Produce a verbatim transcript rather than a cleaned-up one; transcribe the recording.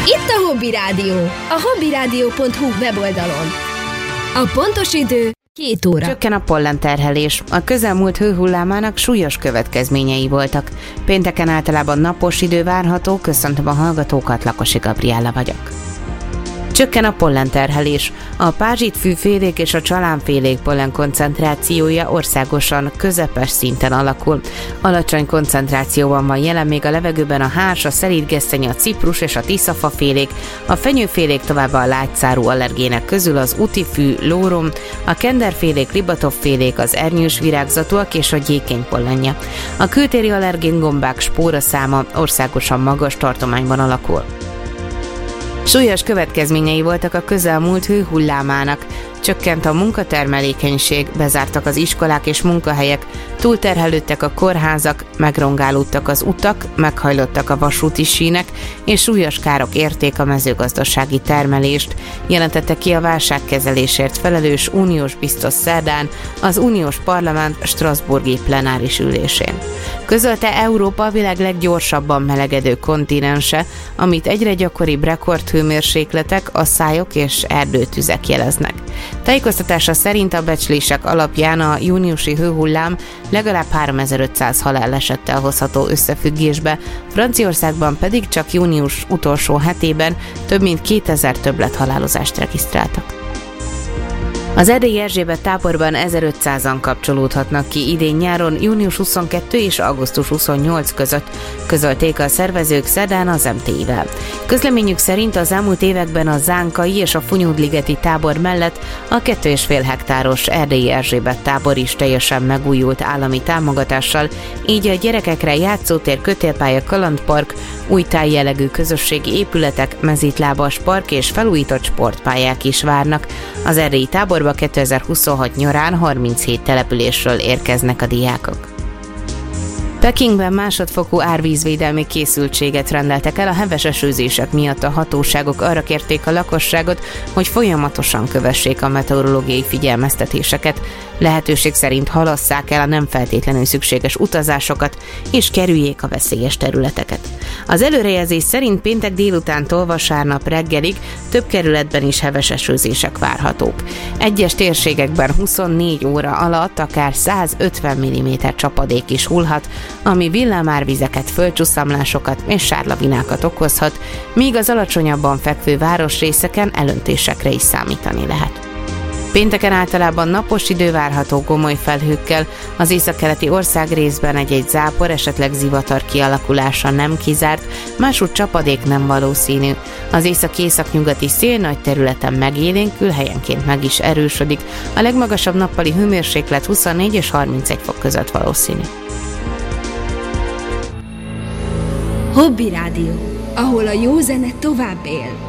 Itt a Hobby Rádió, a hobbyradio pont hu weboldalon. A pontos idő két óra. Csökken a pollenterhelés. A közelmúlt hőhullámának súlyos következményei voltak. Pénteken általában napos idő várható, köszöntöm a hallgatókat, Lakosi Gabriella vagyok. Csökken a pollenterhelés. A pázsitfűfélék és a csalánfélék pollen koncentrációja országosan közepes szinten alakul. Alacsony koncentrációban van jelen még a levegőben a hárs, a szelídgesztenye, a ciprus és a tiszafafélék, a fenyőfélék, továbbá a lágyszárú allergének közül az utifű, lórom, a kenderfélék, libatoffélék, az ernyős virágzatúak és a gyékeny pollenje. A kültéri allergén gombák spóraszáma országosan magas tartományban alakul. Súlyos következményei voltak a közelmúlt hőhullámának. Csökkent a munkatermelékenység, bezártak az iskolák és munkahelyek, túlterhelődtek a kórházak, megrongálódtak az utak, meghajlottak a vasúti sínek, és súlyos károk érték a mezőgazdasági termelést, jelentette ki a válságkezelésért felelős uniós biztos szerdán az uniós parlament strasbourgi plenáris ülésén. Közölte Európa a világ leggyorsabban melegedő kontinense, amit egyre gyakoribb rekordhőmérsékletek, asszályok és erdőtüzek jeleznek. Tájékoztatása szerint a becslések alapján a júniusi hőhullám legalább háromezer-ötszáz halálesettel hozható összefüggésbe, Franciaországban pedig csak június utolsó hetében több mint kétezer többlethalálozást regisztráltak. Az Erdélyi Erzsébet táborban ezerötszázan kapcsolódhatnak ki idén nyáron június huszonkettő és augusztus huszonnyolc között, közölték a szervezők szerdán az em té i-vel. Közleményük szerint az elmúlt években a zánkai és a Funyódligeti tábor mellett a két és fél hektáros Erdélyi Erzsébet tábor is teljesen megújult állami támogatással, így a gyerekekre játszótér, kötélpálya, kalandpark, új tájjellegű közösségi épületek, mezítlábas park és felújított sportpályák is várnak. Az erdélyi táborba kétezer-huszonhat nyarán harminchét településről érkeznek a diákok. Pekingben másodfokú árvízvédelmi készültséget rendeltek el, a heves esőzések miatt a hatóságok arra kérték a lakosságot, hogy folyamatosan kövessék a meteorológiai figyelmeztetéseket, lehetőség szerint halasszák el a nem feltétlenül szükséges utazásokat, és kerüljék a veszélyes területeket. Az előrejelzés szerint péntek délutántól vasárnap reggelig több kerületben is heves esőzések várhatók. Egyes térségekben huszonnégy óra alatt akár százötven milliméter csapadék is hullhat, ami villámárvizeket, földcsuszamlásokat és sárlavinákat okozhat, míg az alacsonyabban fekvő városrészeken elöntésekre is számítani lehet. Pénteken általában napos idő várható gomoly felhőkkel, az északkeleti országrészben egy-egy zápor, esetleg zivatar kialakulása nem kizárt, másútt csapadék nem valószínű. Az észak-északnyugati szél nagy területen megélénkül, helyenként meg is erősödik, a legmagasabb nappali hőmérséklet huszonnégy és harmincegy fok között valószínű. Hobby Rádió, ahol a jó zene tovább él.